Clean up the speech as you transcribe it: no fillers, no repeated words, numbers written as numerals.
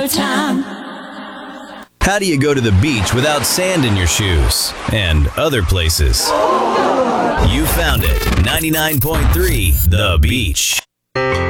Time. How do you go to the beach without sand in your shoes? And other places. You found it. 99.3 The Beach.